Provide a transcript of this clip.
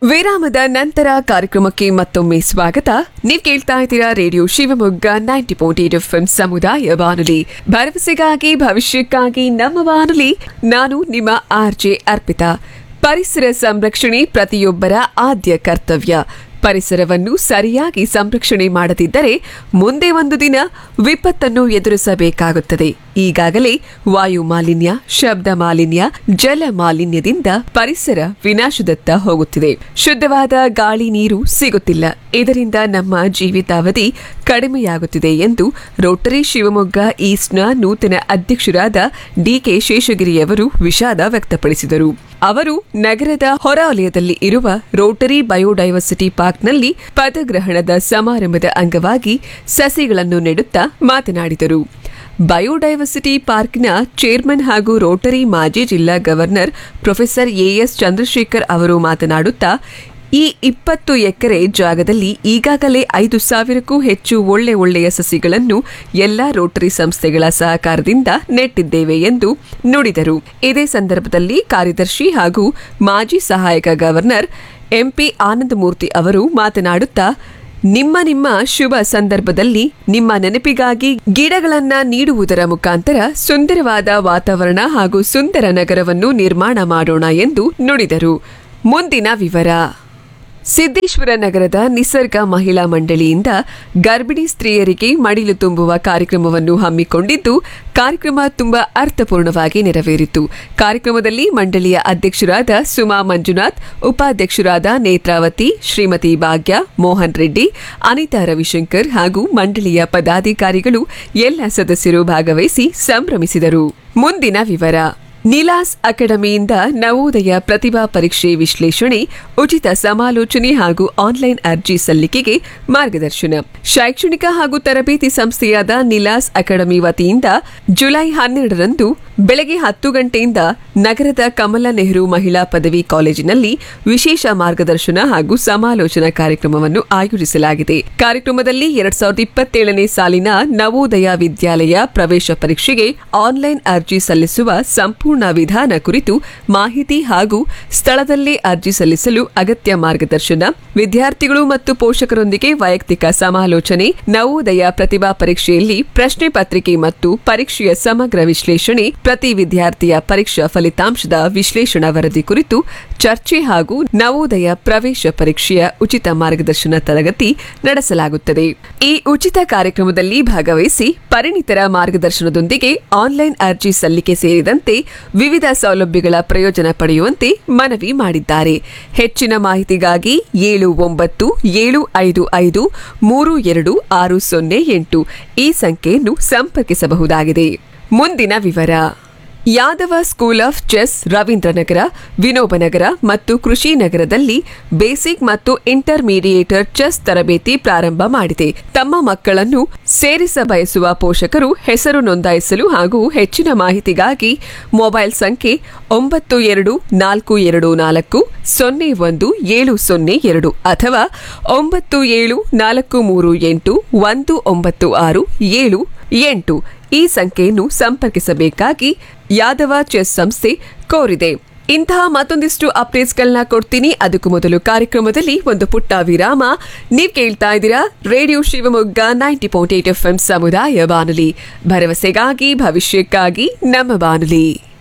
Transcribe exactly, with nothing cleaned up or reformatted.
ವಿರಾಮದ ನಂತರ ಕಾರ್ಯಕ್ರಮಕ್ಕೆ ಮತ್ತೊಮ್ಮೆ ಸ್ವಾಗತ. ನೀವ್ ಕೇಳ್ತಾ ಇದ್ದೀರಾ radio Shivamogga ninety point eight F M ಸಮುದಾಯ ಬಾನುಲಿ, ಭರವಸೆಗಾಗಿ ಭವಿಷ್ಯಕ್ಕಾಗಿ ನಮ್ಮ ಬಾನುಲಿ. ನಾನು ನಿಮ್ಮ ಆರ್ ಜೆ ಅರ್ಪಿತಾ. ಪರಿಸರ ಸಂರಕ್ಷಣೆ ಪ್ರತಿಯೊಬ್ಬರ ಆದ್ಯ ಕರ್ತವ್ಯ. ಪರಿಸರವನ್ನು ಸರಿಯಾಗಿ ಸಂರಕ್ಷಣೆ ಮಾಡದಿದ್ದರೆ ಮುಂದೆ ಒಂದು ದಿನ ವಿಪತ್ತನ್ನು ಎದುರಿಸಬೇಕಾಗುತ್ತದೆ. ಈಗಾಗಲೇ ವಾಯು ಮಾಲಿನ್ಯ, ಶಬ್ದ ಮಾಲಿನ್ಯ, ಜಲ ಮಾಲಿನ್ಯದಿಂದ ಪರಿಸರ ವಿನಾಶದತ್ತ ಹೋಗುತ್ತಿದೆ. ಶುದ್ಧವಾದ ಗಾಳಿ, ನೀರು ಸಿಗುತ್ತಿಲ್ಲ. ಇದರಿಂದ ನಮ್ಮ ಜೀವಿತಾವಧಿ ಕಡಿಮೆಯಾಗುತ್ತಿದೆ ಎಂದು ರೋಟರಿ ಶಿವಮೊಗ್ಗ ಈಸ್ಟ್ನ ನೂತನ ಅಧ್ಯಕ್ಷರಾದ ಡಿಕೆ ಶೇಷಗಿರಿಯವರು ವಿಷಾದ ವ್ಯಕ್ತಪಡಿಸಿದರು. ಅವರು ನಗರದ ಹೊರವಲಯದಲ್ಲಿ ಇರುವ ರೋಟರಿ ಬಯೋಡೈವರ್ಸಿಟಿ ಪಾರ್ಕ್ನಲ್ಲಿ ಪದಗ್ರಹಣದ ಸಮಾರಂಭದ ಅಂಗವಾಗಿ ಸಸಿಗಳನ್ನು ನೆಡುತ್ತಾ ಮಾತನಾಡಿದರು. ಬಯೋಡೈವರ್ಸಿಟಿ ಪಾರ್ಕ್ನ ಚೇರ್ಮನ್ ಹಾಗೂ ರೋಟರಿ ಮಾಜಿ ಜಿಲ್ಲಾ ಗವರ್ನರ್ ಪ್ರೊಫೆಸರ್ ಎಎಸ್ ಚಂದ್ರಶೇಖರ್ ಅವರು ಮಾತನಾಡುತ್ತಾ, ಈ ಇಪ್ಪತ್ತು ಎಕರೆ ಜಾಗದಲ್ಲಿ ಈಗಾಗಲೇ ಐದು ಸಾವಿರಕ್ಕೂ ಹೆಚ್ಚು ಒಳ್ಳೆ ಒಳ್ಳೆಯ ಸಸಿಗಳನ್ನು ಎಲ್ಲಾ ರೋಟರಿ ಸಂಸ್ಥೆಗಳ ಸಹಕಾರದಿಂದ ನೆಟ್ಟಿದ್ದೇವೆ ಎಂದು ನುಡಿದರು. ಇದೇ ಸಂದರ್ಭದಲ್ಲಿ ಕಾರ್ಯದರ್ಶಿ ಹಾಗೂ ಮಾಜಿ ಸಹಾಯಕ ಗವರ್ನರ್ ಎಂಪಿ ಆನಂದಮೂರ್ತಿ ಅವರು ಮಾತನಾಡುತ್ತಾ, ನಿಮ್ಮ ನಿಮ್ಮ ಶುಭ ಸಂದರ್ಭದಲ್ಲಿ ನಿಮ್ಮ ನೆನಪಿಗಾಗಿ ಗಿಡಗಳನ್ನ ನೀಡುವುದರ ಮುಖಾಂತರ ಸುಂದರವಾದ ವಾತಾವರಣ ಹಾಗೂ ಸುಂದರ ನಗರವನ್ನು ನಿರ್ಮಾಣ ಮಾಡೋಣ ಎಂದು ನುಡಿದರು. ಮುಂದಿನ ವಿವರ. ಸಿದ್ದೇಶ್ವರ ನಗರದ ನಿಸರ್ಗ ಮಹಿಳಾ ಮಂಡಳಿಯಿಂದ ಗರ್ಭಿಣಿ ಸ್ತ್ರೀಯರಿಗೆ ಮಡಿಲು ತುಂಬುವ ಕಾರ್ಯಕ್ರಮವನ್ನು ಹಮ್ಮಿಕೊಂಡಿದ್ದು, ಕಾರ್ಯಕ್ರಮ ತುಂಬಾ ಅರ್ಥಪೂರ್ಣವಾಗಿ ನೆರವೇರಿತು. ಕಾರ್ಯಕ್ರಮದಲ್ಲಿ ಮಂಡಳಿಯ ಅಧ್ಯಕ್ಷರಾದ ಸುಮಾ ಮಂಜುನಾಥ್, ಉಪಾಧ್ಯಕ್ಷರಾದ ನೇತ್ರಾವತಿ, ಶ್ರೀಮತಿ ಭಾಗ್ಯ, ಮೋಹನ್ ರೆಡ್ಡಿ, ಅನಿತಾ ರವಿಶಂಕರ್ ಹಾಗೂ ಮಂಡಳಿಯ ಪದಾಧಿಕಾರಿಗಳು ಎಲ್ಲ ಸದಸ್ಯರು ಭಾಗವಹಿಸಿ ಸಂಭ್ರಮಿಸಿದರು. ಮುಂದಿನ ವಿವರ. ನಿಲಾಸ್ ಅಕಾಡೆಮಿಯಿಂದ ನವೋದಯ ಪ್ರತಿಭಾ ಪರೀಕ್ಷೆ ವಿಶ್ಲೇಷಣೆ, ಉಚಿತ ಸಮಾಲೋಚನೆ ಹಾಗೂ ಆನ್ಲೈನ್ ಅರ್ಜಿ ಸಲ್ಲಿಕೆಗೆ ಮಾರ್ಗದರ್ಶನ. ಶೈಕ್ಷಣಿಕ ಹಾಗೂ ತರಬೇತಿ ಸಂಸ್ಥೆಯಾದ ನಿಲಾಸ್ ಅಕಾಡೆಮಿ ವತಿಯಿಂದ ಜುಲೈ ಹನ್ನೆರಡರಂದು ಬೆಳಗ್ಗೆ ಹತ್ತು ಗಂಟೆಯಿಂದ ನಗರದ ಕಮಲಾ ನೆಹರು ಮಹಿಳಾ ಪದವಿ ಕಾಲೇಜಿನಲ್ಲಿ ವಿಶೇಷ ಮಾರ್ಗದರ್ಶನ ಹಾಗೂ ಸಮಾಲೋಚನಾ ಕಾರ್ಯಕ್ರಮವನ್ನು ಆಯೋಜಿಸಲಾಗಿದೆ. ಕಾರ್ಯಕ್ರಮದಲ್ಲಿ ಎರಡ್ ಸಾವಿರದ ಇಪ್ಪತ್ತೇಳನೇ ಸಾಲಿನ ನವೋದಯ ವಿದ್ಯಾಲಯ ಪ್ರವೇಶ ಪರೀಕ್ಷೆಗೆ ಆನ್ಲೈನ್ ಅರ್ಜಿ ಸಲ್ಲಿಸುವ ಸಂಪೂರ್ಣ ವಿಧಾನ ಕುರಿತು ಮಾಹಿತಿ ಹಾಗೂ ಸ್ಥಳದಲ್ಲೇ ಅರ್ಜಿ ಸಲ್ಲಿಸಲು ಅಗತ್ಯ ಮಾರ್ಗದರ್ಶನ, ವಿದ್ಯಾರ್ಥಿಗಳು ಮತ್ತು ಪೋಷಕರೊಂದಿಗೆ ವೈಯಕ್ತಿಕ ಸಮಾಲೋಚನೆ, ನವೋದಯ ಪ್ರತಿಭಾ ಪರೀಕ್ಷೆಯಲ್ಲಿ ಪ್ರಶ್ನೆ ಪತ್ರಿಕೆ ಮತ್ತು ಪರೀಕ್ಷೆಯ ಸಮಗ್ರ ವಿಶ್ಲೇಷಣೆ, ಪ್ರತಿ ವಿದ್ಯಾರ್ಥಿಯ ಪರೀಕ್ಷಾ ಫಲಿತಾಂಶದ ವಿಶ್ಲೇಷಣಾ ವರದಿ ಕುರಿತು ಚರ್ಚೆ ಹಾಗೂ ನವೋದಯ ಪ್ರವೇಶ ಪರೀಕ್ಷೆಯ ಉಚಿತ ಮಾರ್ಗದರ್ಶನ ತರಗತಿ ನಡೆಸಲಾಗುತ್ತದೆ. ಈ ಉಚಿತ ಕಾರ್ಯಕ್ರಮದಲ್ಲಿ ಭಾಗವಹಿಸಿ ಪರಿಣಿತರ ಮಾರ್ಗದರ್ಶನದೊಂದಿಗೆ ಆನ್ಲೈನ್ ಅರ್ಜಿ ಸಲ್ಲಿಕೆ ಸೇರಿದಂತೆ ವಿವಿಧ ಸೌಲಭ್ಯಗಳ ಪ್ರಯೋಜನ ಪಡೆಯುವಂತೆ ಮನವಿ ಮಾಡಿದ್ದಾರೆ. ಹೆಚ್ಚಿನ ಮಾಹಿತಿಗಾಗಿ ಏಳು ಒಂಬತ್ತು ಏಳು ಐದು ಐದು ಮೂರು ಎರಡು ಆರು ಸೊನ್ನೆ ಎಂಟು ಈ ಸಂಖ್ಯೆಯನ್ನು ಸಂಪರ್ಕಿಸಬಹುದಾಗಿದೆ. ಮುಂದಿನ ವಿವರ. Yadava school of chess Ravindranagar, Vinobanagar ಮತ್ತು ಕೃಷಿ ನಗರದಲ್ಲಿ ಬೇಸಿಕ್ ಮತ್ತು ಇಂಟರ್ಮೀಡಿಯೇಟರ್ ಚೆಸ್ ತರಬೇತಿ ಪ್ರಾರಂಭ ಮಾಡಿದೆ. ತಮ್ಮ ಮಕ್ಕಳನ್ನು ಸೇರಿಸ ಬಯಸುವ ಪೋಷಕರು ಹೆಸರು ನೋಂದಾಯಿಸಲು ಹಾಗೂ ಹೆಚ್ಚಿನ ಮಾಹಿತಿಗಾಗಿ ಮೊಬೈಲ್ ಸಂಖ್ಯೆ ಒಂಬತ್ತು ಎರಡು ನಾಲ್ಕು ಎರಡು ನಾಲ್ಕು ಸೊನ್ನೆ ಒಂದು ಏಳು ಸೊನ್ನೆ ಎರಡು ಅಥವಾ ಒಂಬತ್ತು ಏಳು ನಾಲ್ಕು ಮೂರು ಎಂಟು ಒಂದು ಒಂಬತ್ತು ಆರು ಏಳು ಎಂಟು ಈ ಸಂಖ್ಯೆಯನ್ನು ಸಂಪರ್ಕಿಸಬೇಕಾಗಿ ಯಾದವ ಚೆಸ್ ಸಂಸ್ಥೆ ಕೋರಿದೆ. ಇಂತಹ ಮತ್ತೊಂದಿಷ್ಟು ಅಪ್ಡೇಟ್ಸ್ಗಳನ್ನ ಕೊಡ್ತೀನಿ. ಅದಕ್ಕೂ ಮೊದಲು ಕಾರ್ಯಕ್ರಮದಲ್ಲಿ ಒಂದು ಪುಟ್ಟ ವಿರಾಮ. ನೀವ್ ಕೇಳ್ತಾ ಇದ್ದೀರಾ radio Shivamogga ninety point eight F M ಸಮುದಾಯ ಬಾನುಲಿ, ಭರವಸೆಗಾಗಿ ಭವಿಷ್ಯಕ್ಕಾಗಿ ನಮ್ಮ ಬಾನುಲಿ.